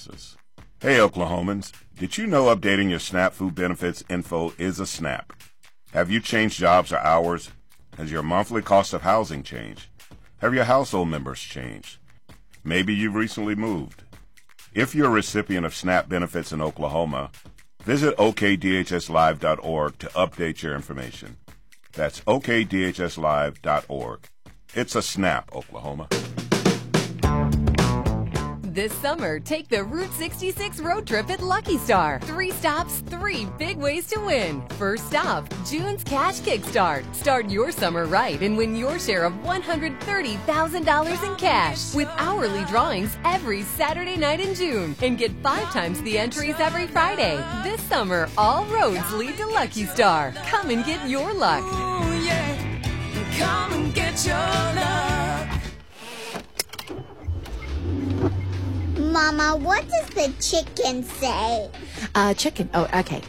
Services. Hey Oklahomans, did you know updating your SNAP food benefits info is a snap? Have you changed jobs or hours? Has your monthly cost of housing changed? Have your household members changed? Maybe you've recently moved. If you're a recipient of SNAP benefits in Oklahoma, visit okdhslive.org to update your information. That's okdhslive.org. It's a snap, Oklahoma. This summer, take the Route 66 road trip at Lucky Star. 3 stops, 3 big ways to win. First stop, June's Cash Kickstart. Start your summer right and win your share of $130,000 in cash with hourly drawings every Saturday night in June. And get 5 times the entries every Friday. This summer, all roads lead to Lucky Star. Come and get your luck. Ooh, yeah. Come and get your luck. Mama, what does the chicken say? Chicken. Oh, okay.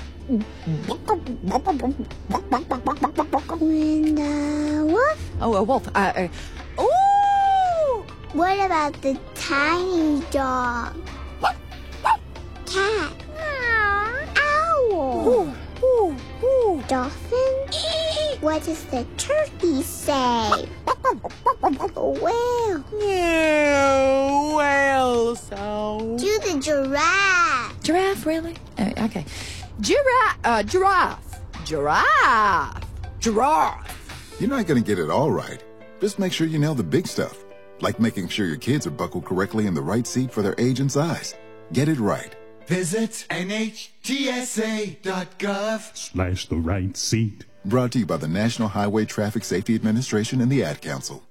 When the wolf? Oh, a wolf. Ooh! What about the tiny dog? Cat? Owl? Dolphin? What does the turkey say? Whale? Yeah, whale sound. Do the giraffe? Giraffe, really? Okay. Giraffe. You're not going to get it all right. Just make sure you nail the big stuff, like making sure your kids are buckled correctly in the right seat for their age and size. Get it right. Visit NHTSA.gov/ the right seat. Brought to you by the National Highway Traffic Safety Administration and the Ad Council.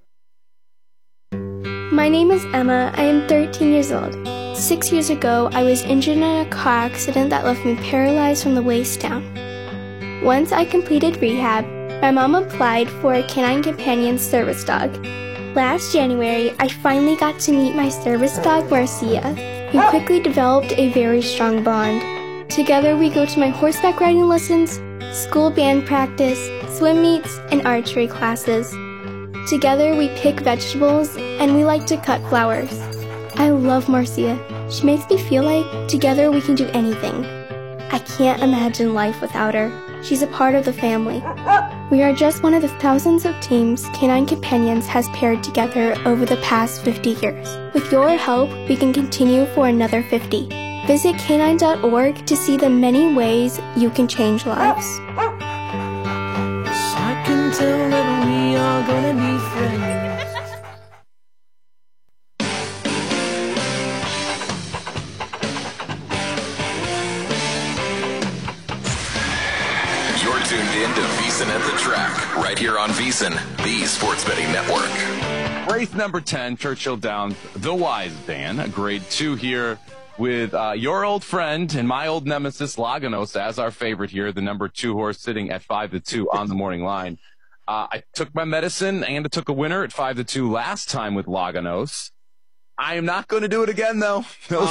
My name is Emma. I am 13 years old. 6 years ago, I was injured in a car accident that left me paralyzed from the waist down. Once I completed rehab, my mom applied for a Canine Companion service dog. Last January, I finally got to meet my service dog, Marcia. We quickly developed a very strong bond. Together, we go to my horseback riding lessons, school band practice, swim meets, and archery classes. Together, we pick vegetables, and we like to cut flowers. I love Marcia. She makes me feel like together we can do anything. I can't imagine life without her. She's a part of the family. We are just one of the thousands of teams Canine Companions has paired together over the past 50 years. With your help, we can continue for another 50. Visit canine.org to see the many ways you can change lives. I can tell that we are gonna be friends. You're tuned in to VEASAN at the Track, right here on VEASAN, the sports betting network. Race number 10, Churchill Downs, the Wise Dan, grade 2 here with your old friend and my old nemesis, Laganos, as our favorite here, the number 2 horse sitting at 5-2 on the morning line. I took my medicine and I took a winner at 5-2 last time with Laganos. I am not going to do it again, though.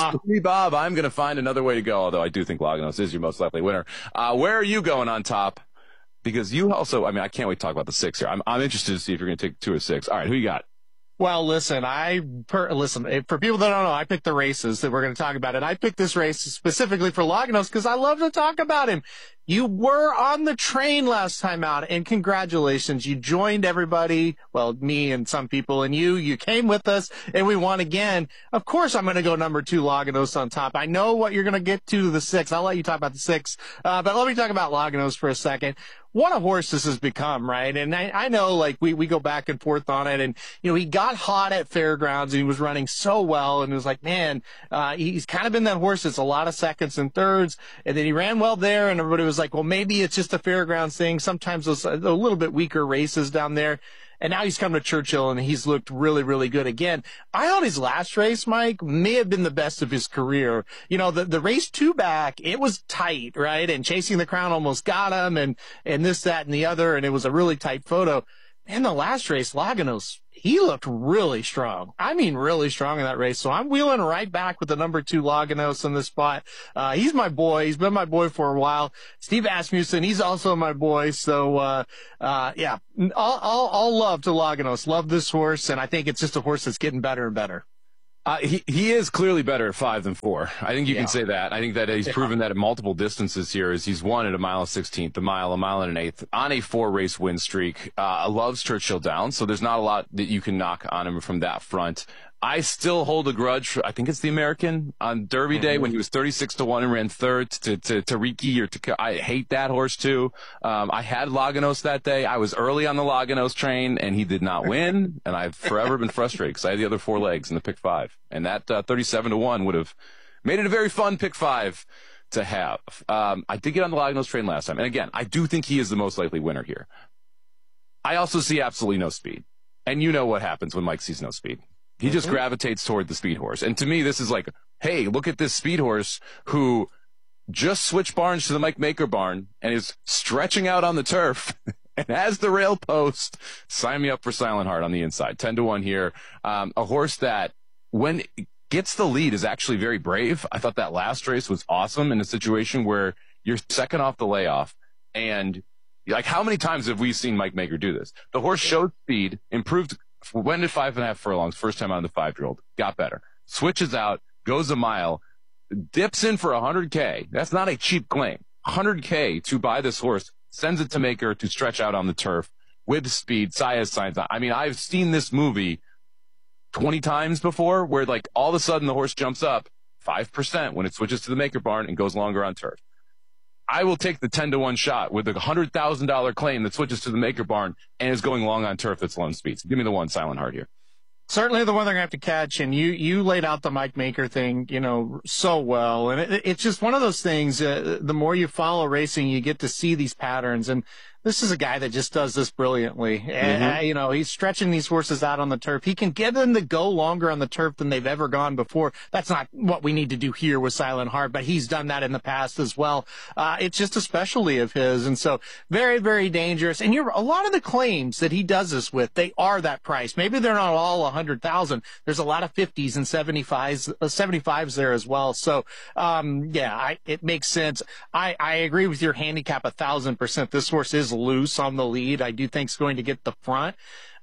Bob, I'm going to find another way to go, although I do think Laganos is your most likely winner. Where are you going on top? Because you also, I can't wait to talk about the 6 here. I'm interested to see if you're going to take 2 or 6. All right, who you got? Well, listen, for people that don't know, I picked the races that we're going to talk about, and I picked this race specifically for Laganos because I love to talk about him. You were on the train last time out, and congratulations. You joined everybody, well, me and some people, and you came with us, and we won again. Of course, I'm going to go number 2, Laganos on top. I know what you're going to get to the 6. I'll let you talk about the 6, but let me talk about Laganos for a second. What a horse this has become, right? And I know, like, we go back and forth on it, and, he got hot at Fairgrounds, and he was running so well, and it was like, man, he's kind of been that horse that's a lot of seconds and thirds, and then he ran well there, and everybody was like, well, maybe it's just a Fairgrounds thing. Sometimes those a little bit weaker races down there. And now he's come to Churchill, and he's looked really, really good again. I thought his last race, Mike, may have been the best of his career. The race 2 back, it was tight, right? And Chasing the Crown almost got him, and this, that, and the other, and it was a really tight photo. And the last race, Laganos, he looked really strong. Really strong in that race. So I'm wheeling right back with the number 2 Laganos in this spot. He's my boy. He's been my boy for a while. Steve Asmussen, he's also my boy. So, yeah, all love to Laganos. Love this horse. And I think it's just a horse that's getting better and better. He is clearly better at 5 than 4. I think you can say that. I think that he's proven that at multiple distances here. As he's won at a mile 16th, a mile and an eighth on a 4-race win streak. Loves Churchill Downs, so there's not a lot that you can knock on him from that front. I still hold a grudge for, I think it's the American on Derby Day when he was 36-1 and ran third to Riki or to, I hate that horse too. I had Laganos that day. I was early on the Laganos train and he did not win. And I've forever been frustrated because I had the other 4 legs in the pick 5. And that 37-1 would have made it a very fun pick 5 to have. I did get on the Laganos train last time. And again, I do think he is the most likely winner here. I also see absolutely no speed. And you know what happens when Mike sees no speed. He just gravitates toward the speed horse. And to me, this is like, hey, look at this speed horse who just switched barns to the Mike Maker barn and is stretching out on the turf and has the rail post. Sign me up for Silent Heart on the inside. 10-1 here. A horse that, when it gets the lead, is actually very brave. I thought that last race was awesome in a situation where you're second off the layoff. And like, how many times have we seen Mike Maker do this? The horse showed speed, improved, went at 5.5 furlongs, first time on the 5-year-old, got better, switches out, goes a mile, dips in for 100K. That's not a cheap claim. 100K to buy this horse, sends it to Maker to stretch out on the turf with speed. Saez signs on. I mean, I've seen this movie 20 times before where like all of a sudden the horse jumps up 5% when it switches to the Maker barn and goes longer on turf. I will take the 10-1 shot with a $100,000 claim that switches to the Maker barn and is going long on turf that's low speed. So give me the one, Silent Heart here. Certainly the one they're going to have to catch, and you laid out the Mike Maker thing, so well. And it's just one of those things, the more you follow racing, you get to see these patterns. And this is a guy that just does this brilliantly. And, he's stretching these horses out on the turf. He can get them to go longer on the turf than they've ever gone before. That's not what we need to do here with Silent Heart, but he's done that in the past as well. It's just a specialty of his. And so very, very dangerous. And a lot of the claims that he does this with, they are that price. Maybe they're not all 100,000. There's a lot of 50s and 75s there as well. So, it makes sense. I agree with your handicap 1,000%. This horse is loose on the lead. I do think it's going to get the front.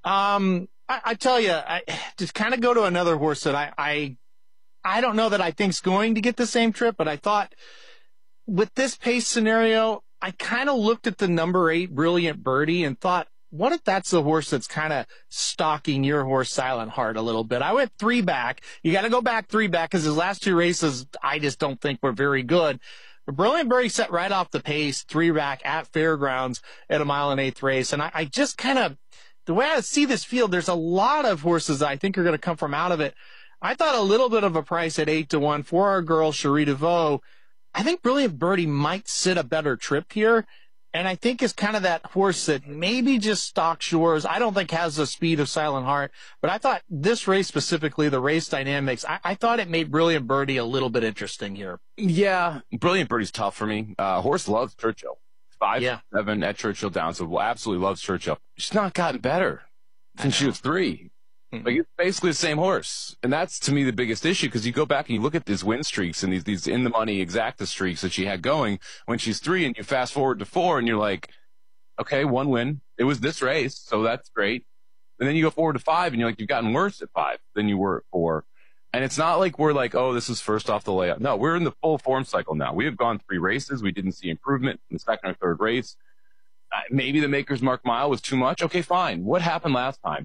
I tell you, I just kind of go to another horse that I don't know that I think's going to get the same trip, but I thought with this pace scenario, I kind of looked at the number 8 Brilliant Birdie and thought, what if that's the horse that's kind of stalking your horse Silent Heart a little bit? I went 3 back. You got to go back 3 back because his last 2 races, I just don't think were very good. Brilliant Birdie set right off the pace, 3 back at Fairgrounds at a mile and 1/8 race. And I just kind of, the way I see this field, there's a lot of horses that I think are going to come from out of it. I thought a little bit of a price at 8-1 for our girl, Cherie DeVoe. I think Brilliant Birdie might sit a better trip here. And I think is kind of that horse that maybe just stalks yours. I don't think has the speed of Silent Heart, but I thought this race specifically, the race dynamics, I thought it made Brilliant Birdie a little bit interesting here. Yeah, Brilliant Birdie's tough for me. Horse loves Churchill. 5-7 at Churchill Downs, so absolutely loves Churchill. She's not gotten better since she was 3. Like, it's basically the same horse. And that's, to me, the biggest issue, because you go back and you look at these win streaks and these in-the-money exacta streaks that she had going when she's 3, and you fast forward to 4, and you're like, okay, 1 win. It was this race, so that's great. And then you go forward to 5, and you're like, you've gotten worse at 5 than you were at 4. And it's not like we're like, oh, this is first off the layout. No, we're in the full form cycle now. We have gone 3 races. We didn't see improvement in the second or third race. Maybe the Maker's Mark Mile was too much. Okay, fine. What happened last time?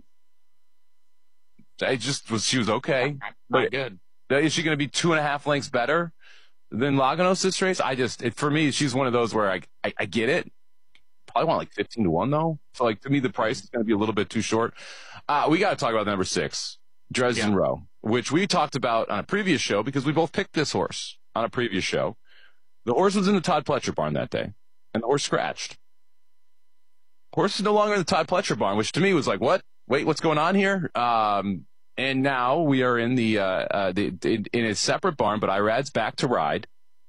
She was okay. Not good. Is she going to be 2.5 lengths better than Laganos this race? For me, she's one of those where I get it. Probably want like 15-1 though. So like, to me, the price is going to be a little bit too short. We got to talk about the number 6, Dresden Row, which we talked about on a previous show because we both picked this horse on a previous show. The horse was in the Todd Pletcher barn that day, and the horse scratched. Horse is no longer in the Todd Pletcher barn, which to me was like, what? Wait, what's going on here? And now we are in in a separate barn, but Irad's back to ride.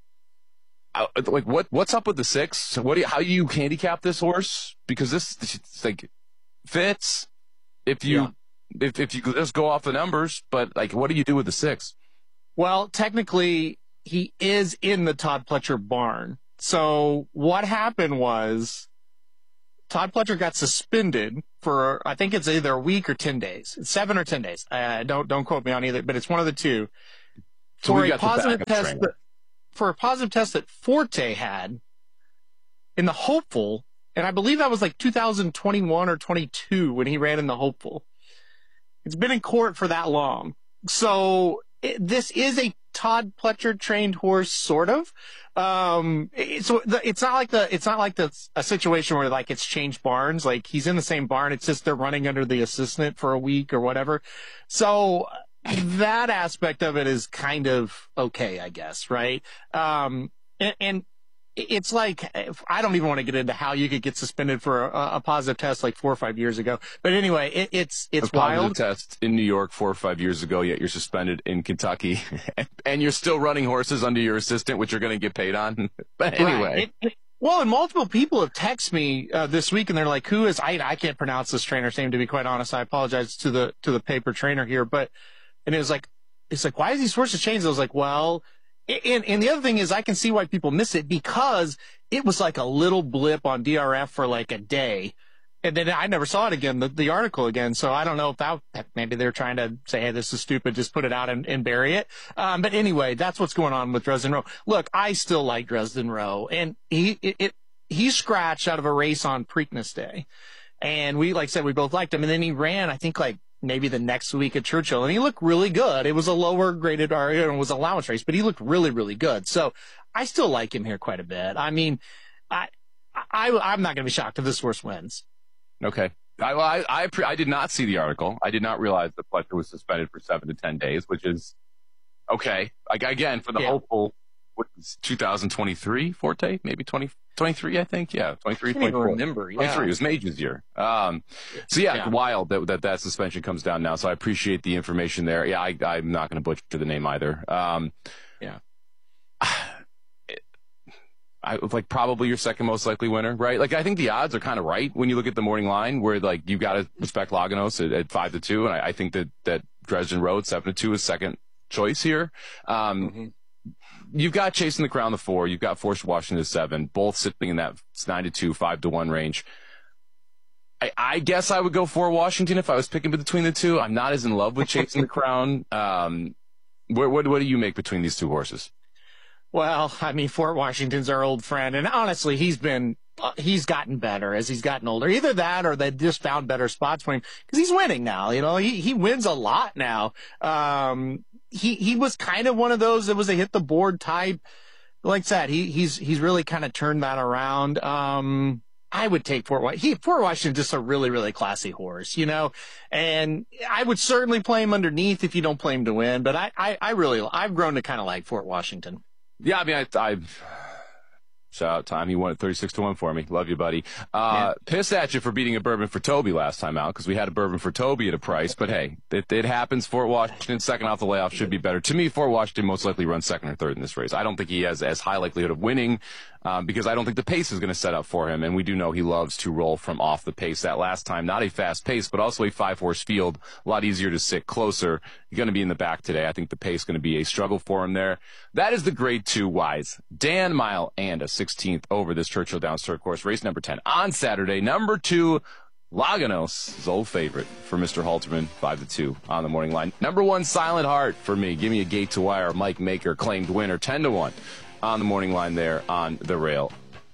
What's up with the 6? How do you handicap this horse? Because this like fits if you just go off the numbers, but like, what do you do with the 6? Well, technically, he is in the Todd Pletcher barn. So what happened was, Todd Pletcher got suspended for, I think it's either a week or 10 days. It's 7 or 10 days. Don't quote me on either, but it's one of the two. So for a positive test that Forte had in the hopeful, and I believe that was like 2021 or 22 when he ran in the hopeful. It's been in court for that long. So this is a Todd Pletcher trained horse, sort of. It's not like a situation where like it's changed barns. Like he's in the same barn. It's just they're running under the assistant for a week or whatever. So that aspect of it is kind of okay, I guess. Right. And it's like, I don't even want to get into how you could get suspended for a positive test like 4 or 5 years ago. But anyway, it's wild. Positive test in New York 4 or 5 years ago, yet you're suspended in Kentucky. And you're still running horses under your assistant, which you're going to get paid on. But anyway. Right. Well, and multiple people have texted me this week, and they're like, who is, I can't pronounce this trainer's name, to be quite honest. I apologize to the paper trainer here. And it was like, why is these horses changed? I was like, well, and the other thing is I can see why people miss it, because it was like a little blip on DRF for like a day. And then I never saw it again, the article again. So I don't know if that maybe they're trying to say, hey, this is stupid, just put it out and bury it. But anyway, that's what's going on with Dresden Rowe. Look, I still like Dresden Rowe, and he scratched out of a race on Preakness Day. And we, like I said, we both liked him. And then he ran, I think, like maybe the next week at Churchill, and he looked really good. It was a lower graded, or it was an allowance race, but he looked really, really good. So I still like him here quite a bit. I mean, I'm not going to be shocked if this horse wins. Okay. I did not see the article. I did not realize that Pletcher was suspended for 7 to 10 days, which is okay. Again, for the hopeful, what is 2023 Forte? Maybe 2023, I think. Yeah, 23, 24. Remember, yeah. 23. It was Mage's year. Wild that suspension comes down now. So I appreciate the information there. Yeah, I'm not going to butcher the name either. I like probably your second most likely winner, right? Like I think the odds are kind of right when you look at the morning line, where like you got to respect Laganos at 5-2, and I think that Dresden Rowe 7-2 is second choice here. You've got Chasing the Crown the 4, you've got Force Washington the 7, both sitting in that 9-2, 5-1 range. I guess I would go for Washington if I was picking between the two. I'm not as in love with Chasing the Crown. What do you make between these two horses? Well, I mean, Fort Washington's our old friend, and honestly, he's gotten better as he's gotten older. Either that, or they just found better spots for him, because he's winning now. You know, he wins a lot now. He was kind of one of those that was a hit the board type. Like that, he's really kind of turned that around. I would take Fort Washington's just a really, really classy horse, you know, and I would certainly play him underneath if you don't play him to win. But I've grown to kind of like Fort Washington. Yeah, I mean, I shout out Tom. He won it 36-1 for me. Love you, buddy. Pissed at you for beating a Bourbon for Toby last time out, because we had a Bourbon for Toby at a price. But hey, it happens. Fort Washington, second off the layoff, should be better. To me, Fort Washington most likely runs second or third in this race. I don't think he has as high likelihood of winning, because I don't think the pace is going to set up for him. And we do know he loves to roll from off the pace. That last time, not a fast pace, but also a 5-horse field. A lot easier to sit closer. You're going to be in the back today. I think the pace is going to be a struggle for him there. That is the grade 2 Wise. Dan Mile and a 16th over this Churchill Downs Turf Course, race number 10 on Saturday. Number 2, Laganos, his old favorite for Mr. Halterman, 5-2 on the morning line. Number 1, Silent Heart for me. Give me a gate to wire. Mike Maker, claimed winner, 10-1 on the morning line there on the rail.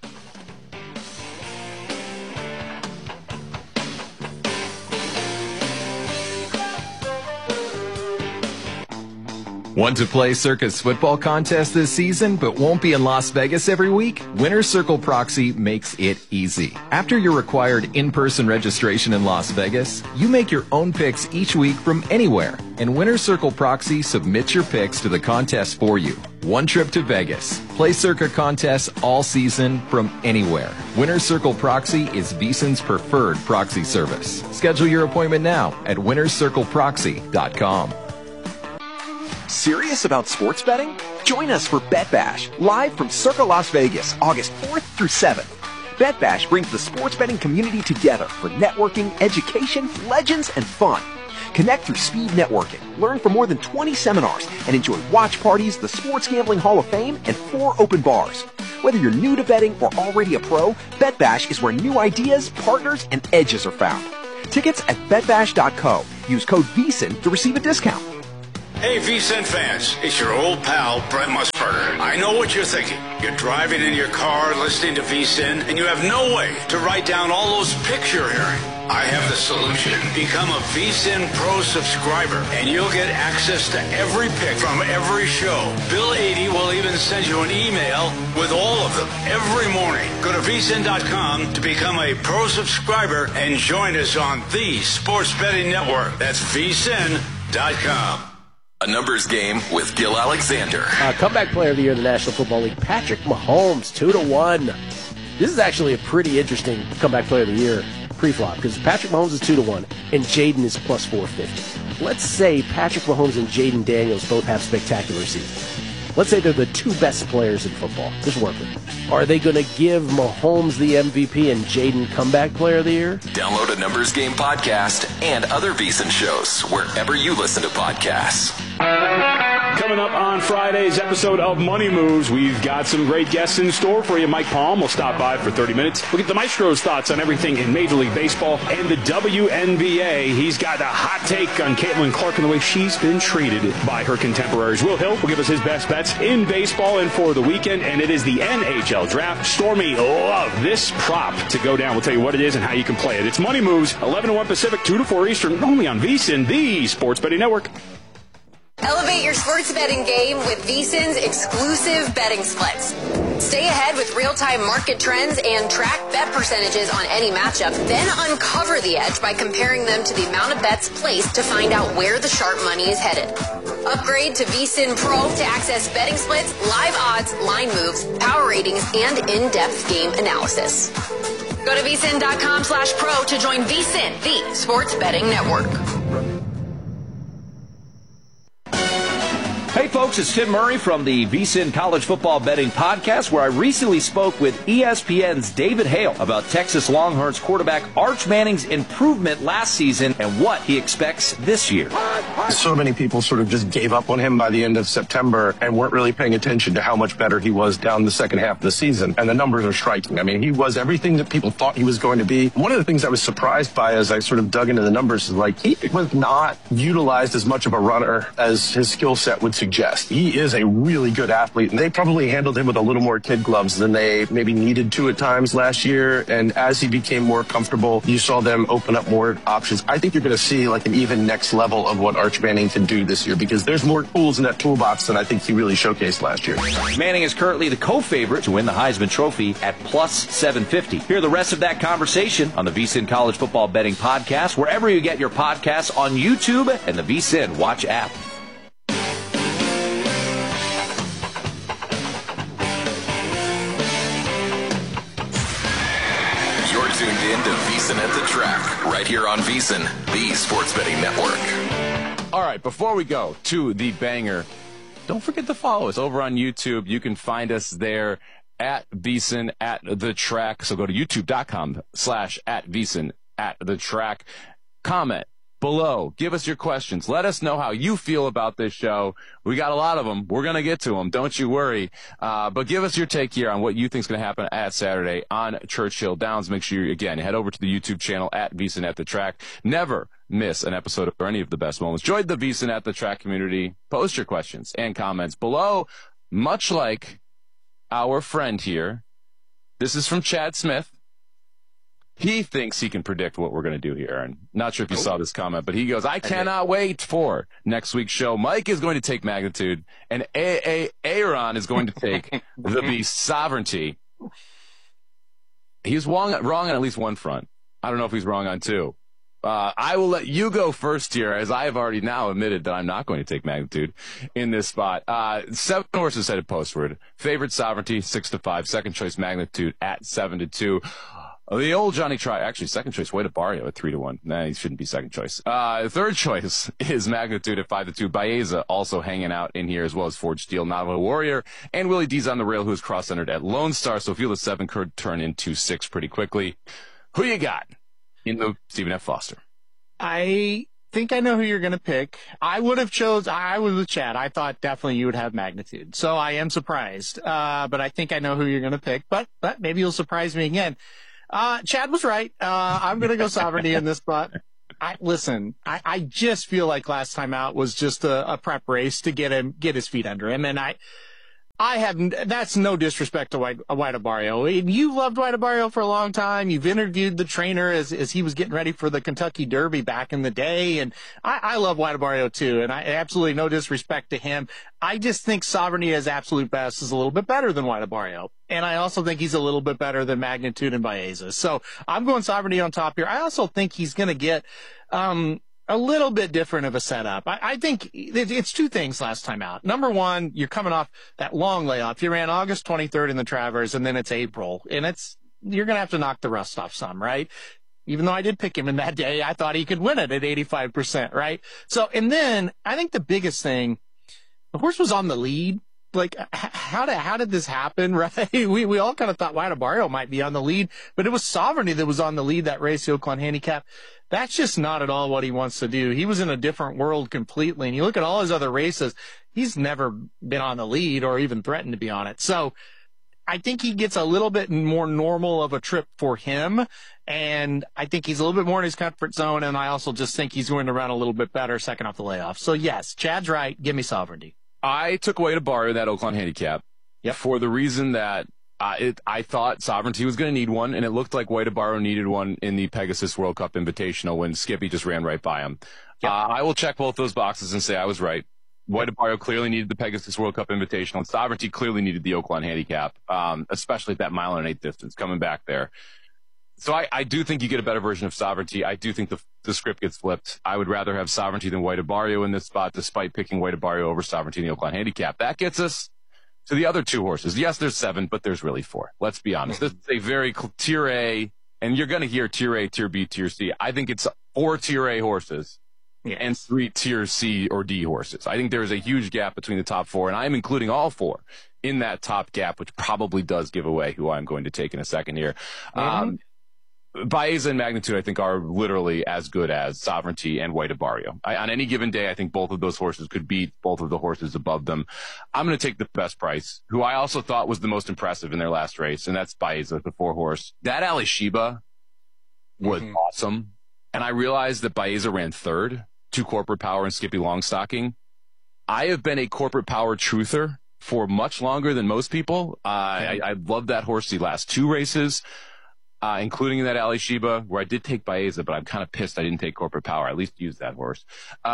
Want to play Circa's football contest this season but won't be in Las Vegas every week? Winner's Circle Proxy makes it easy. After your required in-person registration in Las Vegas, you make your own picks each week from anywhere, and Winner's Circle Proxy submits your picks to the contest for you. One trip to Vegas. Play Circa contests all season from anywhere. Winner's Circle Proxy is VSiN's preferred proxy service. Schedule your appointment now at winnerscircleproxy.com. Serious about sports betting? Join us for Bet Bash, live from Circa Las Vegas, August 4th through 7th. Bet Bash brings the sports betting community together for networking, education, legends, and fun. Connect through speed networking, learn from more than 20 seminars, and enjoy watch parties, the Sports Gambling Hall of Fame, and 4 open bars. Whether you're new to betting or already a pro, BetBash is where new ideas, partners, and edges are found. Tickets at betbash.co. Use code VSiN to receive a discount. Hey, VSiN fans, it's your old pal, Brent Musburger. I know what you're thinking. You're driving in your car, listening to VSiN, and you have no way to write down all those picks you're hearing. I have the solution. Become a VSiN Pro subscriber, and you'll get access to every pick from every show. Bill 80 will even send you an email with all of them every morning. Go to VSiN.com to become a Pro subscriber and join us on the Sports Betting Network. That's VSiN.com. A numbers game with Gil Alexander. Comeback player of the year in the National Football League, Patrick Mahomes, 2-1. This is actually a pretty interesting comeback player of the year pre-flop because Patrick Mahomes is 2-1 and Jaden is plus 450. Let's say Patrick Mahomes and Jaden Daniels both have spectacular seasons. Let's say they're the two best players in football. Just work with it. Are they going to give Mahomes the MVP and Jaden comeback player of the year? Download a Numbers Game podcast and other VSiN shows wherever you listen to podcasts. Coming up on Friday's episode of Money Moves, we've got some great guests in store for you. Mike Palm will stop by for 30 minutes. We'll get the Maestro's thoughts on everything in Major League Baseball and the WNBA. He's got a hot take on Caitlin Clark and the way she's been treated by her contemporaries. Will Hill will give us his best bets in baseball and for the weekend, and it is the NHL Draft. Stormy love this prop to go down. We'll tell you what it is and how you can play it. It's Money Moves, 11 to 1 Pacific, 2 to 4 Eastern, only on VSiN, the Sports Betting Network. Elevate your sports betting game with VSiN's exclusive betting splits. Stay ahead with real-time market trends and track bet percentages on any matchup, then uncover the edge by comparing them to the amount of bets placed to find out where the sharp money is headed. Upgrade to VSiN Pro to access betting splits, live odds, line moves, power ratings, and in-depth game analysis. Go to VSiN.com/pro to join VSiN, the Sports Betting Network. Hey folks, it's Tim Murray from the VSiN College Football Betting Podcast, where I recently spoke with ESPN's David Hale about Texas Longhorns quarterback Arch Manning's improvement last season and what he expects this year. So many people sort of just gave up on him by the end of September and weren't really paying attention to how much better he was down the second half of the season. And the numbers are striking. I mean, he was everything that people thought he was going to be. One of the things I was surprised by as I sort of dug into the numbers is like he was not utilized as much of a runner as his skill set would suggest. He is a really good athlete, and they probably handled him with a little more kid gloves than they maybe needed to at times last year. And as he became more comfortable, you saw them open up more options. I think you're going to see like an even next level of what Arch Manning can do this year because there's more tools in that toolbox than I think he really showcased last year. Manning is currently the co-favorite to win the Heisman Trophy at plus 750. Hear the rest of that conversation on the VSiN College Football Betting Podcast, wherever you get your podcasts, on YouTube and the VSiN Watch app. Tuned in to VSiN at the Track, right here on VSiN, the Sports Betting Network. All right, before we go to the banger, don't forget to follow us over on YouTube. You can find us there at VSiN at the Track. So go to youtube.com/@VSiN at the Track. Comment below. Give us your questions. Let us know how you feel about this show. We got a lot of them. We're going to get to them. Don't you worry. But give us your take here on what you think is going to happen at Saturday on Churchill Downs. Make sure you, again, head over to the YouTube channel at VSiN at the Track. Never miss an episode or any of the best moments. Join the VSiN at the Track community. Post your questions and comments below, much like our friend here. This is from Chad Smith. He thinks he can predict what we're going to do here. And not sure if you saw this comment, but he goes, I cannot wait for next week's show. Mike is going to take Magnitude, and Aaron is going to take the Beast Sovereignty. He's wrong on at least one front. I don't know if he's wrong on two. I will let you go first here, as I have already now admitted that I'm not going to take Magnitude in this spot. 7 horses headed postward. Favorite Sovereignty, 6-5. Second choice Magnitude at 7-2. The old Johnny actually second choice, Way to Barrio at 3-1. Nah, he shouldn't be second choice. Third choice is Magnitude at 5-2. Baeza also hanging out in here, as well as Forge Steel, Navajo Warrior, and Willie D's on the rail, who's cross-centered at Lone Star. So Field of 7 could turn into 6 pretty quickly. Who you got in the Stephen F. Foster? I think I know who you're going to pick. I was with Chad. I thought definitely you would have Magnitude. So I am surprised. But I think I know who you're going to pick, but maybe you'll surprise me again. Chad was right. I'm going to go Sovereignty in this spot. I just feel like last time out was just a prep race to get his feet under him. And that's no disrespect to White Abarrio. You loved White Abarrio for a long time. You've interviewed the trainer as he was getting ready for the Kentucky Derby back in the day. And I love White Abarrio too. And I absolutely no disrespect to him. I just think Sovereignty as absolute best is a little bit better than White Abarrio. And I also think he's a little bit better than Magnitude and Baeza. So I'm going Sovereignty on top here. I also think he's going to get, a little bit different of a setup. I think it's two things last time out. Number one, you're coming off that long layoff. You ran August 23rd in the Travers, and then it's April, and you're going to have to knock the rust off some, right? Even though I did pick him in that day, I thought he could win it at 85%, right? So, and then I think the biggest thing, the horse was on the lead. Like, how did this happen, right? We all kind of thought White Abarrio might be on the lead, but it was Sovereignty that was on the lead that race, the Oaklawn Handicap. That's just not at all what he wants to do. He was in a different world completely. And you look at all his other races, he's never been on the lead or even threatened to be on it. So I think he gets a little bit more normal of a trip for him. And I think he's a little bit more in his comfort zone. And I also just think he's going to run a little bit better second off the layoff. So yes, Chad's right. Give me Sovereignty. I took White Abarrio that Oaklawn Handicap for the reason that I thought Sovereignty was going to need one, and it looked like White Abarrio needed one in the Pegasus World Cup Invitational when Skippy just ran right by him. Yep. I will check both those boxes and say I was right. White Abarrio clearly needed the Pegasus World Cup Invitational, and Sovereignty clearly needed the Oaklawn Handicap, especially at that 1.8 distance coming back there. So I do think you get a better version of Sovereignty. I do think the script gets flipped. I would rather have Sovereignty than White Abarrio in this spot, despite picking White Abarrio over Sovereignty in the Oaklawn Handicap. That gets us to the other two horses. Yes, there's 7, but there's really 4. Let's be honest. This is a very Tier A, and you're going to hear Tier A, Tier B, Tier C. I think it's 4 Tier A horses and 3 Tier C or D horses. I think there is a huge gap between the top 4, and I'm including all 4 in that top gap, which probably does give away who I'm going to take in a second here. Baeza and Magnitude, I think, are literally as good as Sovereignty and White Abarrio. On any given day, I think both of those horses could beat both of the horses above them. I'm going to take the best price, who I also thought was the most impressive in their last race, and that's Baeza, the 4-horse. That Ali Sheba was awesome, and I realized that Baeza ran 3rd to Corporate Power and Skippy Longstocking. I have been a Corporate Power truther for much longer than most people. I loved that horse the last 2 races. Including in that Ali Sheba, where I did take Baeza, but I'm kind of pissed I didn't take Corporate Power. I at least used that horse.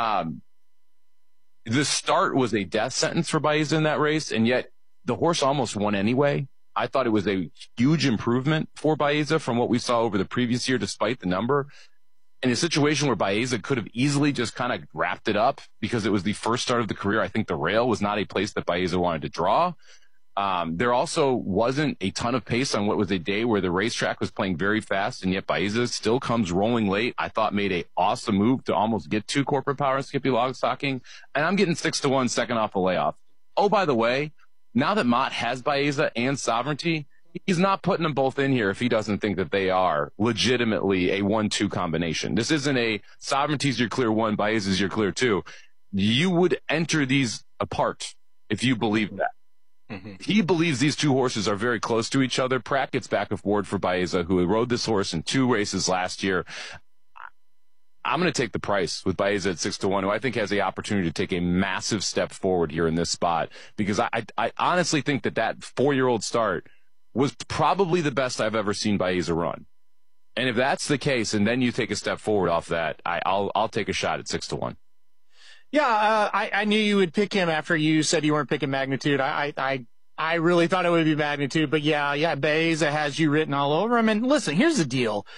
The start was a death sentence for Baeza in that race, and yet the horse almost won anyway. I thought it was a huge improvement for Baeza from what we saw over the previous year, despite the number. In a situation where Baeza could have easily just kind of wrapped it up because it was the first start of the career, I think the rail was not a place that Baeza wanted to draw. There also wasn't a ton of pace on what was a day where the racetrack was playing very fast, and yet Baeza still comes rolling late. I thought made a awesome move to almost get to Corporate Power and Skippy Longstocking, and I'm getting 6-1 second off the layoff. Oh, by the way, now that Mott has Baeza and Sovereignty, he's not putting them both in here if he doesn't think that they are legitimately a 1-2 combination. This isn't a Sovereignty's your clear 1, Baeza's your clear 2. You would enter these apart if you believe that. He believes these 2 horses are very close to each other. Pratt gets back aboard for Baeza, who rode this horse in 2 races last year. I'm going to take the price with Baeza at 6-1, who I think has the opportunity to take a massive step forward here in this spot, because I honestly think that 4-year-old start was probably the best I've ever seen Baeza run. And if that's the case, and then you take a step forward off that, I'll take a shot at 6-1. Yeah, I knew you would pick him after you said you weren't picking Magnitude. I really thought it would be Magnitude, but yeah, Baeza has you written all over him. And listen, here's the deal.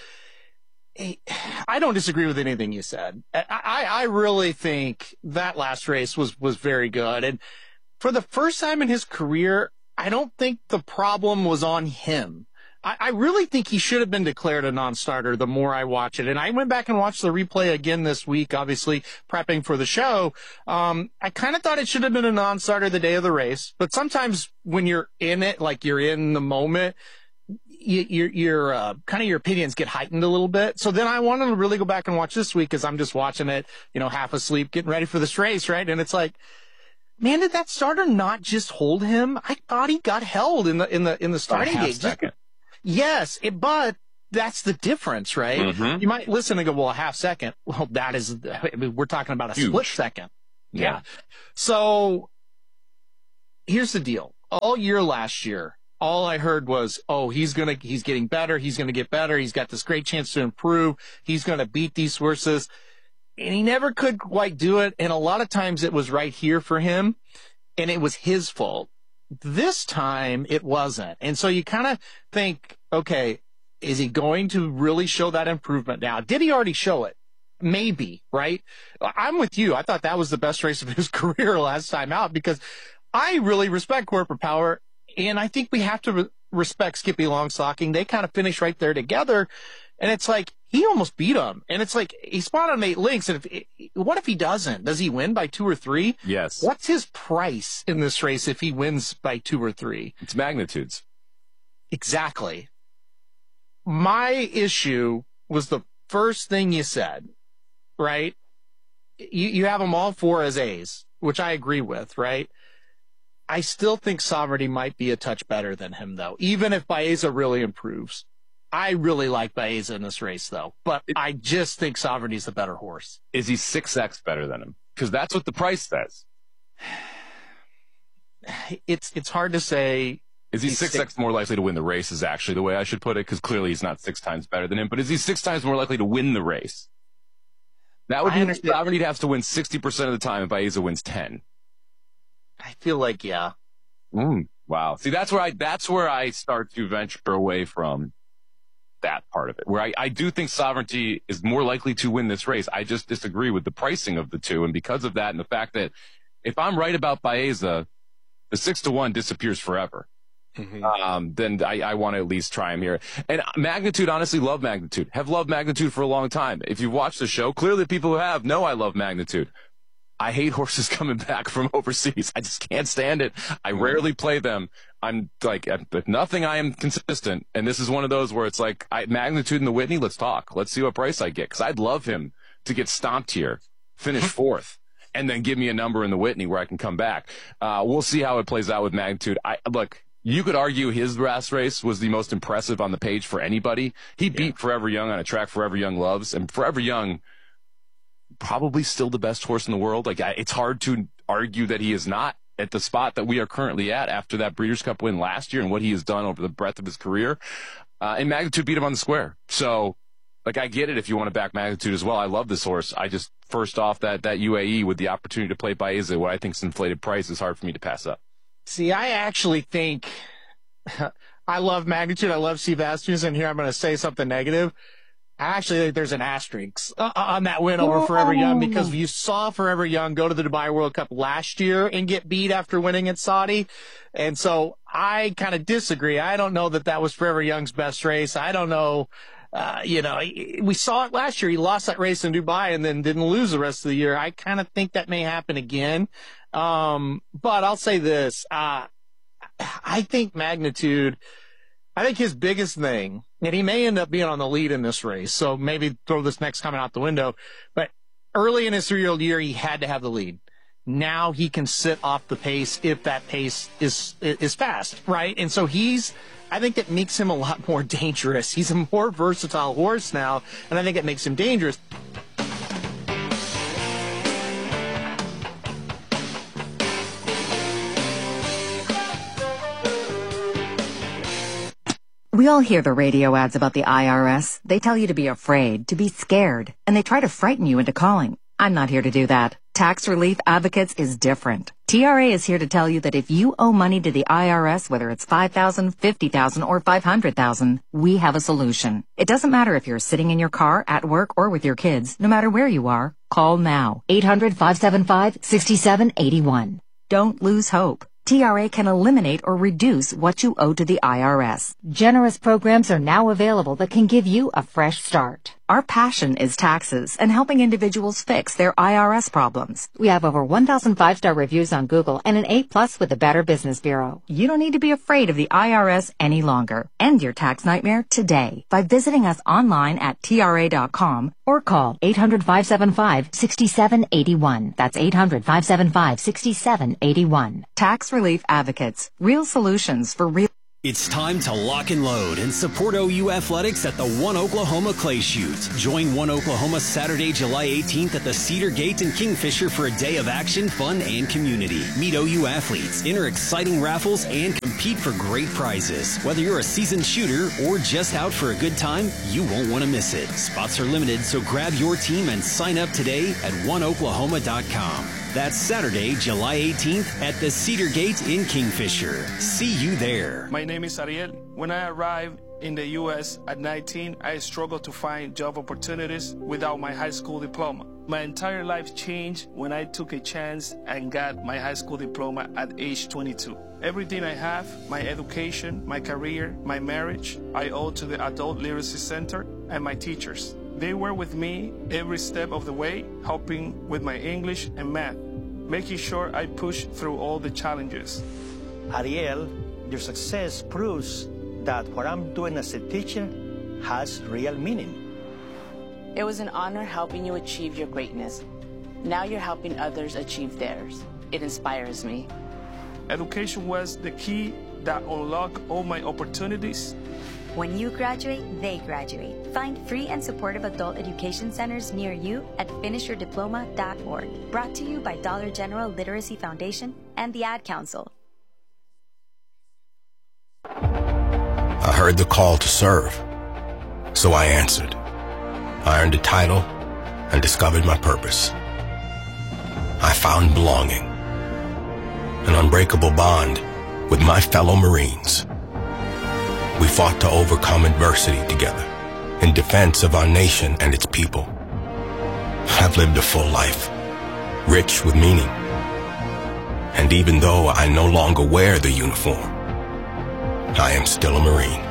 I don't disagree with anything you said. I really think that last race was very good. And for the first time in his career, I don't think the problem was on him. I really think he should have been declared a non-starter the more I watch it. And I went back and watched the replay again this week, obviously prepping for the show. I kind of thought it should have been a non-starter the day of the race. But sometimes when you're in it, like you're in the moment, your kind of your opinions get heightened a little bit. So then I wanted to really go back and watch this week because I'm just watching it, half asleep, getting ready for this race, right? And it's like, man, did that starter not just hold him? I thought he got held in the starting gate. Second. Yes, but that's the difference, right? Mm-hmm. You might listen and go, well, a half second. Well, we're talking about a split second. Yeah. So here's the deal. All year last year, all I heard was, he's getting better. He's going to get better. He's got this great chance to improve. He's going to beat these horses. And he never could quite do it. And a lot of times it was right here for him. And it was his fault. This time it wasn't. And so you kind of think, okay, is he going to really show that improvement now? Did he already show it? Maybe, right? I'm with you. I thought that was the best race of his career last time out because I really respect Corporate Power. And I think we have to respect Skippy Longstocking. They kind of finished right there together. And it's like, he almost beat him. And it's like, he spot on 8 links. And what if he doesn't? Does he win by 2 or 3? Yes. What's his price in this race if he wins by 2 or 3? It's magnitudes. Exactly. My issue was the first thing you said, right? You have them all 4 as A's, which I agree with, right? I still think Sovereignty might be a touch better than him, though, even if Baeza really improves. I really like Baeza in this race, though, but I just think Sovereignty's the better horse. Is he 6X better than him? Because that's what the price says. It's hard to say. Is he 6X more likely to win the race is actually the way I should put it, because clearly he's not 6 times better than him, but is he 6 times more likely to win the race? That would mean Sovereignty has to win 60% of the time if Baeza wins 10. I feel like, yeah. Wow. See, that's where I start to venture away from that part of it, where I do think Sovereignty is more likely to win this race. I just disagree with the pricing of the two. And because of that and the fact that if I'm right about Baeza, the 6-1 disappears forever. Mm-hmm. Then I want to at least try him here. And Magnitude, honestly, love Magnitude. Have loved Magnitude for a long time. If you've watched the show, clearly people who have know I love Magnitude. I hate horses coming back from overseas. I just can't stand it. I rarely play them. I'm like, if nothing, I am consistent. And this is one of those where it's like, Magnitude in the Whitney, let's talk. Let's see what price I get. Because I'd love him to get stomped here, finish 4th, and then give me a number in the Whitney where I can come back. We'll see how it plays out with Magnitude. Look, you could argue his last race was the most impressive on the page for anybody. He beat Forever Young on a track Forever Young loves, and Forever Young probably still the best horse in the world. Like, it's hard to argue that he is not at the spot that we are currently at after that Breeders' Cup win last year and what he has done over the breadth of his career. And Magnitude beat him on the square. So, like, I get it if you want to back Magnitude as well. I love this horse. I just, first off, that UAE with the opportunity to play Baeza, what I think is inflated price, is hard for me to pass up. See, I actually think I love Magnitude. I love Steve Astries, and here I'm going to say something negative. I actually think there's an asterisk on that win over Forever Young, because you saw Forever Young go to the Dubai World Cup last year and get beat after winning at Saudi. And so I kind of disagree. I don't know that was Forever Young's best race. I don't know. We saw it last year. He lost that race in Dubai and then didn't lose the rest of the year. I kind of think that may happen again. But I'll say this. I think Magnitude, I think his biggest thing, and he may end up being on the lead in this race, so maybe throw this next comment out the window, but early in his 3-year-old year, he had to have the lead. Now he can sit off the pace if that pace is fast, right? And so I think it makes him a lot more dangerous. He's a more versatile horse now, and I think it makes him dangerous. We all hear the radio ads about the IRS. They tell you to be afraid, to be scared, and they try to frighten you into calling. I'm not here to do that. Tax Relief Advocates is different. TRA is here to tell you that if you owe money to the IRS, whether it's $5,000, $50,000, or $500,000, we have a solution. It doesn't matter if you're sitting in your car, at work, or with your kids. No matter where you are, call now. 800-575-6781. Don't lose hope. TRA can eliminate or reduce what you owe to the IRS. Generous programs are now available that can give you a fresh start. Our passion is taxes and helping individuals fix their IRS problems. We have over 1,000 5-star reviews on Google and an A+ with the Better Business Bureau. You don't need to be afraid of the IRS any longer. End your tax nightmare today by visiting us online at TRA.com or call 800-575-6781. That's 800-575-6781. Tax Relief Advocates. Real solutions for real. It's time to lock and load and support OU Athletics at the One Oklahoma Clay Shoot. Join One Oklahoma Saturday, July 18th at the Cedar Gate in Kingfisher for a day of action, fun, and community. Meet OU athletes, enter exciting raffles, and compete for great prizes. Whether you're a seasoned shooter or just out for a good time, you won't want to miss it. Spots are limited, so grab your team and sign up today at oneoklahoma.com. That's Saturday, July 18th at the Cedar Gate in Kingfisher. See you there. My name is Ariel. When I arrived in the U.S. at 19, I struggled to find job opportunities without my high school diploma. My entire life changed when I took a chance and got my high school diploma at age 22. Everything I have, my education, my career, my marriage, I owe to the Adult Literacy Center and my teachers. They were with me every step of the way, helping with my English and math, making sure I push through all the challenges. Ariel, your success proves that what I'm doing as a teacher has real meaning. It was an honor helping you achieve your greatness. Now you're helping others achieve theirs. It inspires me. Education was the key that unlocked all my opportunities. When you graduate, they graduate. Find free and supportive adult education centers near you at finishyourdiploma.org. Brought to you by Dollar General Literacy Foundation and the Ad Council. I heard the call to serve, so I answered. I earned a title and discovered my purpose. I found belonging, an unbreakable bond with my fellow Marines. We fought to overcome adversity together in defense of our nation and its people. I've lived a full life, rich with meaning. And even though I no longer wear the uniform, I am still a Marine.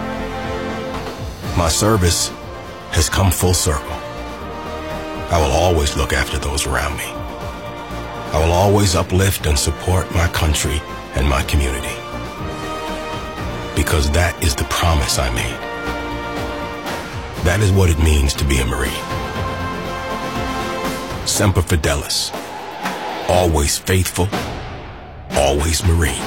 My service has come full circle. I will always look after those around me. I will always uplift and support my country and my community. Because that is the promise I made. That is what it means to be a Marine. Semper Fidelis. Always faithful. Always Marine.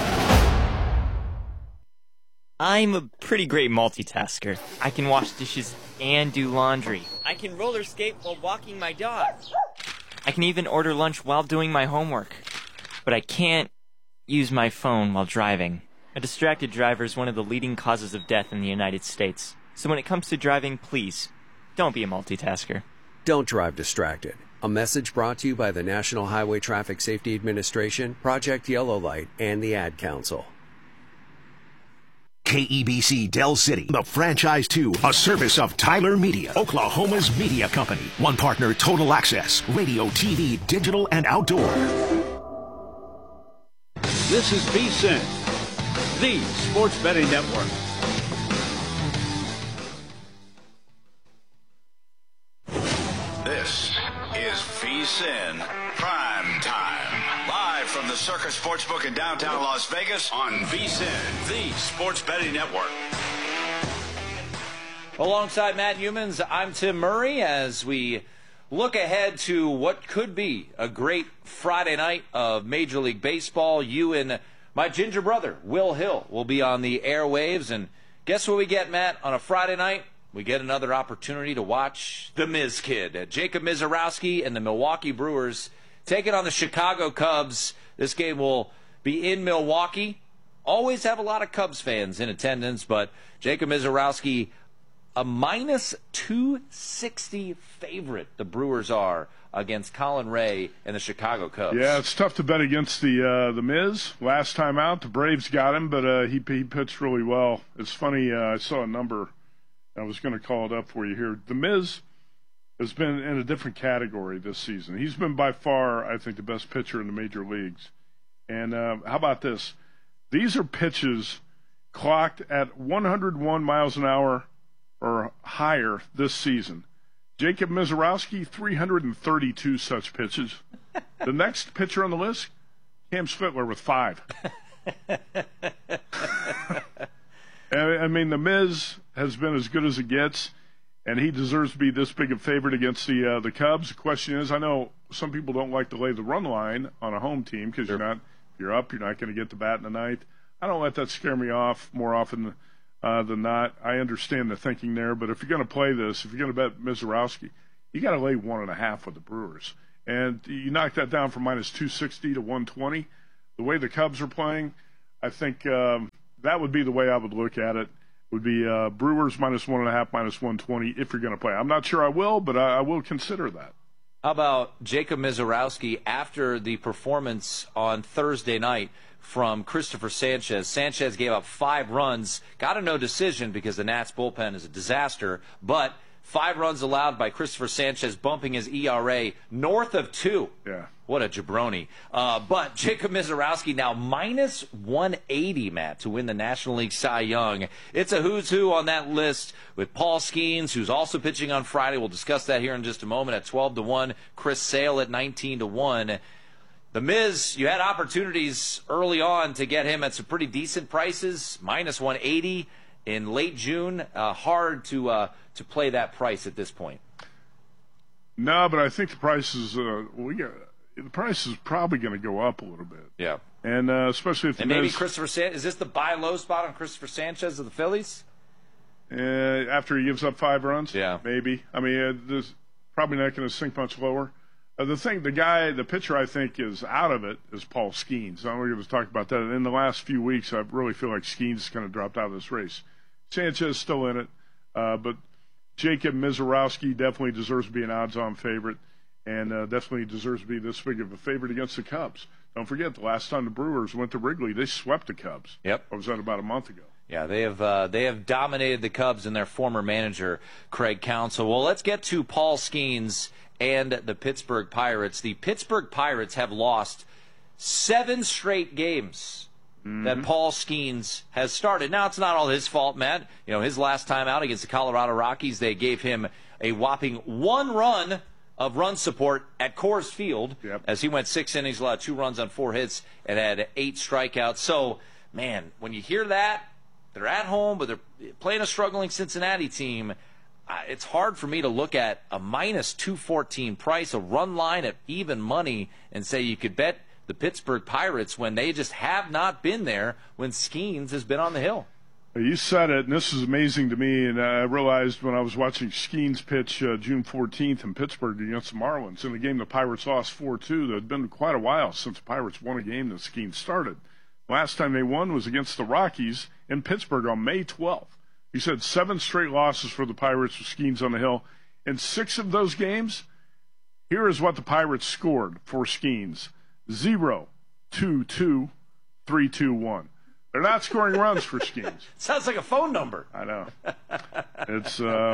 I'm a pretty great multitasker. I can wash dishes and do laundry. I can roller skate while walking my dog. I can even order lunch while doing my homework. But I can't use my phone while driving. A distracted driver is one of the leading causes of death in the United States. So when it comes to driving, please, don't be a multitasker. Don't drive distracted. A message brought to you by the National Highway Traffic Safety Administration, Project Yellow Light, and the Ad Council. KEBC Del City, the Franchise 2, a service of Tyler Media, Oklahoma's media company. One partner, Total Access, radio, TV, digital, and outdoor. This is VSiN, the Sports Betting Network. This is VSiN Prime Time. Live from the Circus Sportsbook in downtown Las Vegas on VSiN, the Sports Betting Network. Alongside Matt Humans, I'm Tim Murray as we look ahead to what could be a great Friday night of Major League Baseball. You and my ginger brother, Will Hill, will be on the airwaves. And guess what we get, Matt, on a Friday night? We get another opportunity to watch the Miz Kid, Jacob Misiorowski and the Milwaukee Brewers taking on the Chicago Cubs. This game will be in Milwaukee. Always have a lot of Cubs fans in attendance, but Jacob Misiorowski, a minus 260 favorite, the Brewers are, against Colin Ray and the Chicago Cubs. Yeah, it's tough to bet against the Miz. Last time out, the Braves got him, but he pitched really well. It's funny, I saw a number. I was going to call it up for you here. The Miz has been in a different category this season. He's been by far, I think, the best pitcher in the major leagues. And how about this? These are pitches clocked at 101 miles an hour or higher this season. Jacob Misiorowski, 332 such pitches. The next pitcher on the list, Cam Spittler with 5. I mean, the Miz has been as good as it gets, and he deserves to be this big a favorite against the Cubs. The question is, I know some people don't like to lay the run line on a home team because you're up, you're not going to get the bat in the ninth. I don't let that scare me off more often than not. I understand the thinking there, but if you're going to play this, if you're going to bet Misiorowski, you got to lay 1.5 with the Brewers. And you knock that down from minus 260 to 120. The way the Cubs are playing, I think that would be the way I would look at it. Would be Brewers minus 1.5, minus 120 if you're going to play. I'm not sure I will, but I will consider that. How about Jacob Misiorowski after the performance on Thursday night from Christopher Sanchez? Sanchez gave up 5 runs, got a no decision because the Nats bullpen is a disaster, but 5 runs allowed by Christopher Sanchez, bumping his ERA north of 2. Yeah. What a jabroni. But Jacob Misiorowski now minus 180, Matt, to win the National League Cy Young. It's a who's who on that list with Paul Skeens, who's also pitching on Friday. We'll discuss that here in just a moment at 12-1. Chris Sale at 19-1. The Miz, you had opportunities early on to get him at some pretty decent prices, minus 180 in late June. Hard to play that price at this point. No, but I think the price is the price is probably going to go up a little bit. Yeah, and especially if the maybe Miz, Christopher Sanchez, is this the buy low spot on Christopher Sanchez of the Phillies? After he gives up 5 runs, yeah, maybe. I mean, there's probably not going to sink much lower. The pitcher I think is out of it is Paul Skeens. I'm going to talk about that. In the last few weeks, I really feel like Skeens is kind of dropped out of this race. Sanchez is still in it, but Jacob Misiorowski definitely deserves to be an odds-on favorite, and definitely deserves to be this big of a favorite against the Cubs. Don't forget, the last time the Brewers went to Wrigley, they swept the Cubs. Yep. Or was that about a month ago? Yeah, they have dominated the Cubs and their former manager, Craig Counsell. Well, let's get to Paul Skeens and the Pittsburgh Pirates. The Pittsburgh Pirates have lost 7 straight games that Paul Skeens has started. Now, it's not all his fault, Matt. You know, his last time out against the Colorado Rockies, they gave him a whopping 1 run of run support at Coors Field, as he went 6 innings, allowed 2 runs on 4 hits, and had 8 strikeouts. So, man, when you hear that, they're at home, but they're playing a struggling Cincinnati team. It's hard for me to look at a minus 214 price, a run line at even money, and say you could bet the Pittsburgh Pirates when they just have not been there when Skeens has been on the hill. You said it, and this is amazing to me, and I realized when I was watching Skeens pitch June 14th in Pittsburgh against the Marlins, in the game the Pirates lost 4-2. It had been quite a while since the Pirates won a game that Skeens started. Last time they won was against the Rockies in Pittsburgh on May 12th. He said 7 straight losses for the Pirates with Skeens on the hill. In 6 of those games, here is what the Pirates scored for Skeens. 0, 2, 2, 3, 2, 1. They're not scoring runs for Skeens. Sounds like a phone number. I know. It's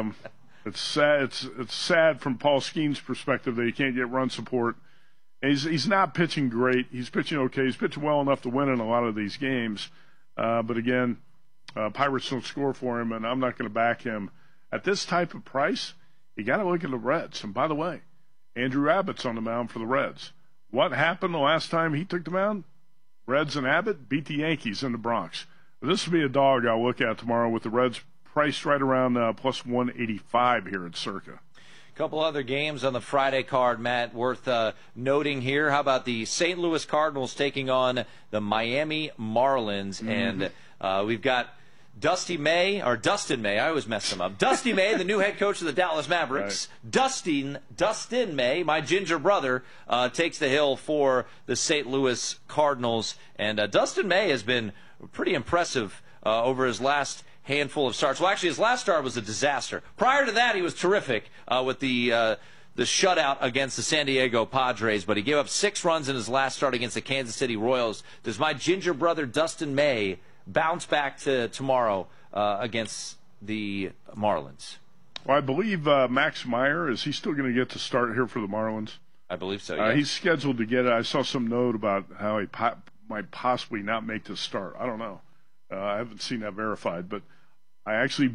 sad. It's sad from Paul Skeens' perspective that he can't get run support. And he's not pitching great. He's pitching okay. He's pitching well enough to win in a lot of these games. But again, Pirates don't score for him, and I'm not going to back him. At this type of price, you got to look at the Reds. And by the way, Andrew Abbott's on the mound for the Reds. What happened the last time he took the mound? Reds and Abbott beat the Yankees in the Bronx. This will be a dog I'll look at tomorrow with the Reds priced right around plus 185 here at Circa. A couple other games on the Friday card, Matt, worth noting here. How about the St. Louis Cardinals taking on the Miami Marlins? And we've got Dustin May, I always mess him up. Dusty May, the new head coach of the Dallas Mavericks. Right. Dustin May, my ginger brother, takes the hill for the St. Louis Cardinals. And Dustin May has been pretty impressive over his last handful of starts. Well, actually, his last start was a disaster. Prior to that, he was terrific with the shutout against the San Diego Padres, but he gave up 6 runs in his last start against the Kansas City Royals. Does my ginger brother Dustin May bounce back to tomorrow against the Marlins? Well, I believe Max Meyer, is he still going to get to start here for the Marlins? I believe so, yeah. He's scheduled to get it. I saw some note about how he might possibly not make the start. I don't know. I haven't seen that verified, but I actually bet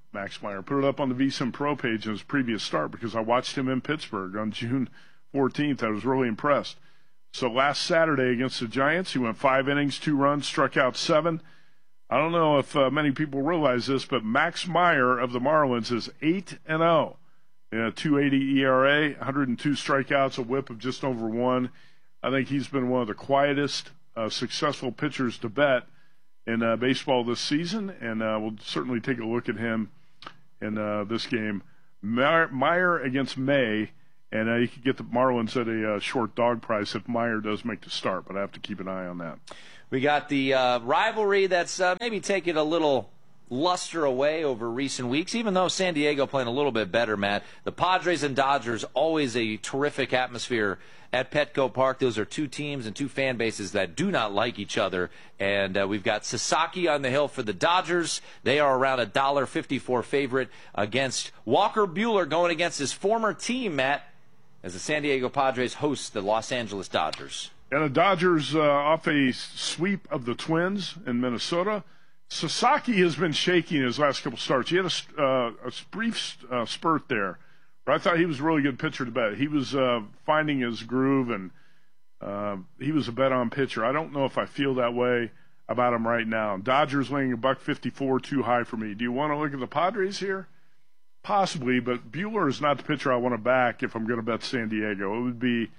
Max Meyer. Put it up on the VSiN Pro page in his previous start because I watched him in Pittsburgh on June 14th. I was really impressed. So last Saturday against the Giants, he went 5 innings, 2 runs, struck out 7. I don't know if many people realize this, but Max Meyer of the Marlins is 8-0. 2.80 ERA, 102 strikeouts, a whip of just over 1. I think he's been one of the quietest, successful pitchers to bet in baseball this season, and we'll certainly take a look at him in this game. Meyer against May, and you could get the Marlins at a short dog price if Meyer does make the start, but I have to keep an eye on that. We got the rivalry that's maybe taking a little luster away over recent weeks, even though San Diego playing a little bit better, Matt. The Padres and Dodgers, always a terrific atmosphere at Petco Park. Those are two teams and two fan bases that do not like each other. And we've got Sasaki on the hill for the Dodgers. They are around $1.54 favorite against Walker Buehler, going against his former team, Matt, as the San Diego Padres host the Los Angeles Dodgers. And the Dodgers off a sweep of the Twins in Minnesota. Sasaki has been shaky in his last couple starts. He had a brief spurt there, but I thought he was a really good pitcher to bet. He was finding his groove, and he was a bet-on pitcher. I don't know if I feel that way about him right now. Dodgers laying $1.54 too high for me. Do you want to look at the Padres here? Possibly, but Buehler is not the pitcher I want to back if I'm going to bet San Diego. It would be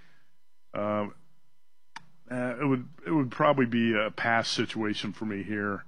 it would probably be a pass situation for me here.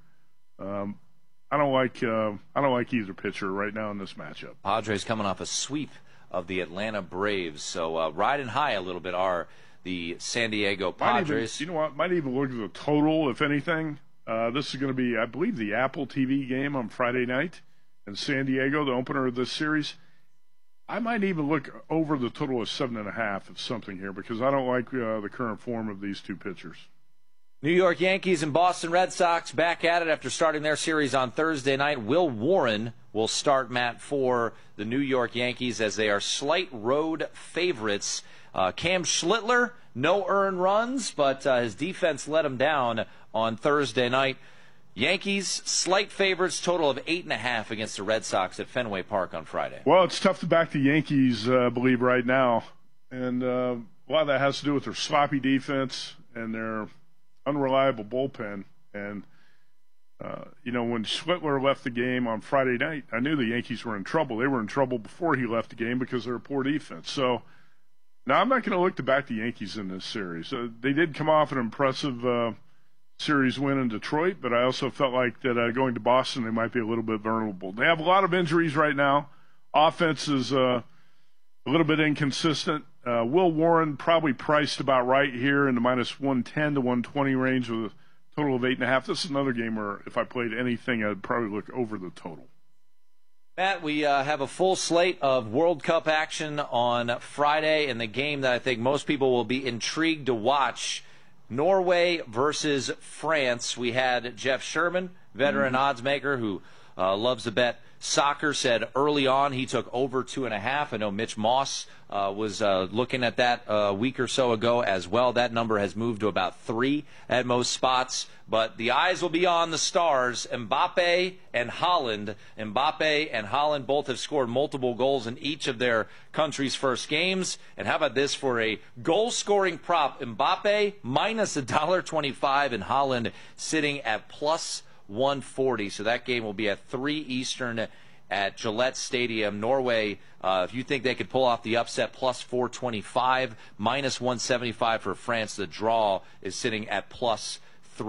I don't like either pitcher right now in this matchup. Padres coming off a sweep of the Atlanta Braves, so riding high a little bit are the San Diego Padres. You know what? Might even look at the total, if anything. This is going to be, I believe, the Apple TV game on Friday night in San Diego, the opener of this series. I might even look over the total of 7.5 of something here because I don't like the current form of these two pitchers. New York Yankees and Boston Red Sox back at it after starting their series on Thursday night. Will Warren will start, Matt, for the New York Yankees as they are slight road favorites. Cam Schlittler, no earned runs, but his defense let him down on Thursday night. Yankees, slight favorites, total of 8.5 against the Red Sox at Fenway Park on Friday. Well, it's tough to back the Yankees, I believe, right now. And a lot of that has to do with their sloppy defense and their unreliable bullpen. And, when Schlittler left the game on Friday night, I knew the Yankees were in trouble. They were in trouble before he left the game because of their poor defense. So now I'm not going to look to back the Yankees in this series. They did come off an impressive series win in Detroit, but I also felt like that going to Boston, they might be a little bit vulnerable. They have a lot of injuries right now. Offense is a little bit inconsistent. Will Warren probably priced about right here in the minus 110 to 120 range with a total of 8.5. This is another game where if I played anything, I'd probably look over the total. Matt, we have a full slate of World Cup action on Friday, and the game that I think most people will be intrigued to watch, Norway versus France. We had Jeff Sherman, veteran odds maker who loves to bet soccer, said early on he took over 2.5. I know Mitch Moss was looking at that a week or so ago as well. That number has moved to about 3 at most spots. But the eyes will be on the stars, Mbappe and Haaland. Mbappe and Haaland both have scored multiple goals in each of their country's first games. And how about this for a goal-scoring prop? Mbappe minus $1.25 and Haaland sitting at plus 140. So that game will be at 3 Eastern at Gillette Stadium. Norway, if you think they could pull off the upset, plus 425, minus 175 for France. The draw is sitting at plus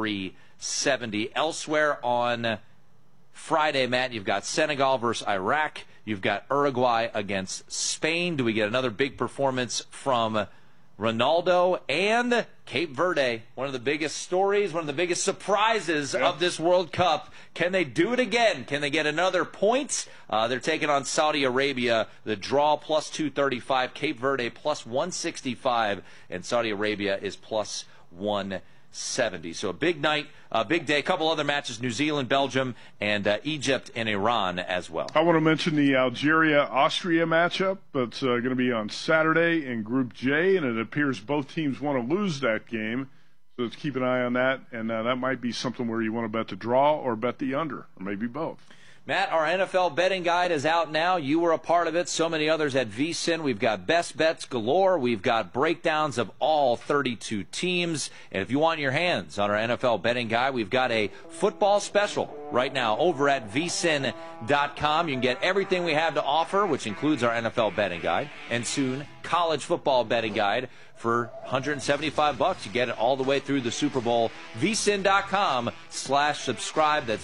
370. Elsewhere on Friday, Matt, you've got Senegal versus Iraq. You've got Uruguay against Spain. Do we get another big performance from Ronaldo? And Cape Verde, one of the biggest stories, one of the biggest surprises of this World Cup. Can they do it again? Can they get another point? They're taking on Saudi Arabia. The draw plus 235, Cape Verde plus 165, and Saudi Arabia is plus 170. So a big night, a big day. A couple other matches, New Zealand, Belgium, and Egypt and Iran as well. I want to mention the Algeria-Austria matchup. That's going to be on Saturday in Group J, and it appears both teams want to lose that game. So let's keep an eye on that, and that might be something where you want to bet the draw or bet the under, or maybe both. Matt, our NFL betting guide is out now. You were a part of it. So many others at VSiN. We've got best bets galore. We've got breakdowns of all 32 teams. And if you want your hands on our NFL betting guide, we've got a football special right now over at vsin.com. You can get everything we have to offer, which includes our NFL betting guide, and soon college football betting guide for $175. You get it all the way through the Super Bowl. vsin.com/subscribe. That's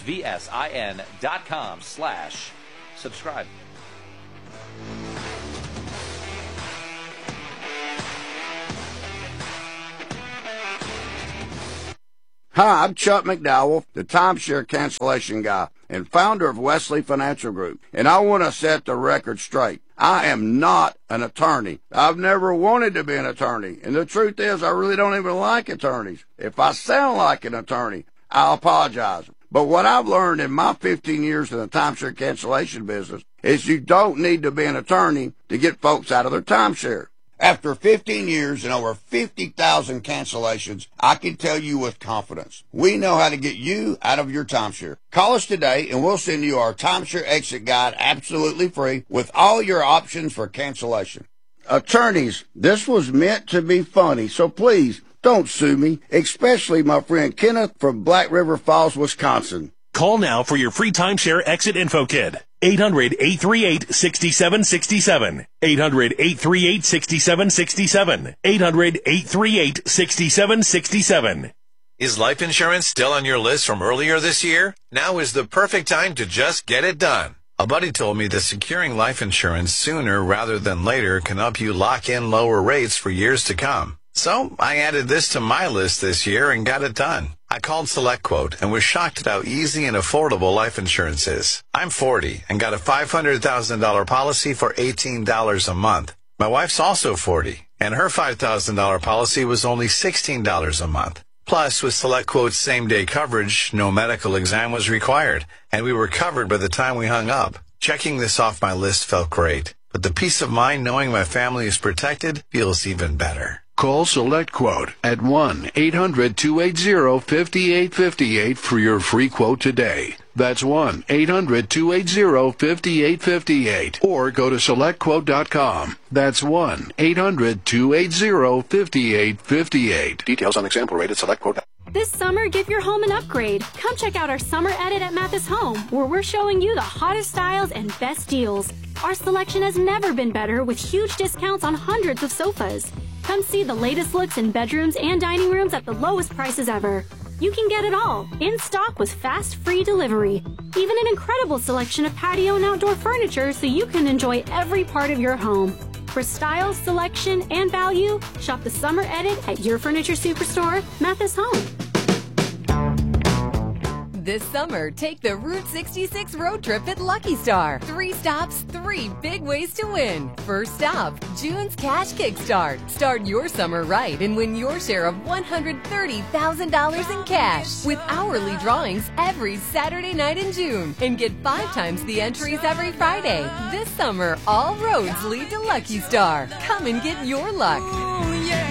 vsin.com/subscribe. Hi, I'm Chuck McDowell, the timeshare cancellation guy and founder of Wesley Financial Group, and I want to set the record straight. I am not an attorney. I've never wanted to be an attorney, and the truth is I really don't even like attorneys. If I sound like an attorney, I apologize. But what I've learned in my 15 years in the timeshare cancellation business is you don't need to be an attorney to get folks out of their timeshare. After 15 years and over 50,000 cancellations, I can tell you with confidence, we know how to get you out of your timeshare. Call us today and we'll send you our timeshare exit guide absolutely free with all your options for cancellation. Attorneys, this was meant to be funny, so please don't sue me, especially my friend Kenneth from Black River Falls, Wisconsin. Call now for your free timeshare exit info kit. 800-838-6767. 800-838-6767. 800-838-6767. Is life insurance still on your list from earlier this year? Now is the perfect time to just get it done. A buddy told me that securing life insurance sooner rather than later can help you lock in lower rates for years to come. So I added this to my list this year and got it done. I called SelectQuote and was shocked at how easy and affordable life insurance is. I'm 40 and got a $500,000 policy for $18 a month. My wife's also 40 and her $5,000 policy was only $16 a month. Plus, with SelectQuote's same-day coverage, no medical exam was required, and we were covered by the time we hung up. Checking this off my list felt great, but the peace of mind knowing my family is protected feels even better. Call SelectQuote at 1-800-280-5858 for your free quote today. That's 1-800-280-5858. Or go to SelectQuote.com. That's 1-800-280-5858. Details on example rate at SelectQuote. This summer, give your home an upgrade. Come check out our summer edit at Mathis Home, where we're showing you the hottest styles and best deals. Our selection has never been better, with huge discounts on hundreds of sofas. Come see the latest looks in bedrooms and dining rooms at the lowest prices ever. You can get it all, in stock with fast, free delivery. Even an incredible selection of patio and outdoor furniture so you can enjoy every part of your home. For style, selection, and value, shop the summer edit at your furniture superstore, Mathis Home. This summer, take the Route 66 road trip at Lucky Star. 3 stops, 3 big ways to win. First stop, June's Cash Kickstart. Start your summer right and win your share of $130,000 in cash with hourly drawings every Saturday night in June. And get 5 times the entries every Friday. This summer, all roads lead to Lucky Star. Come and get your luck.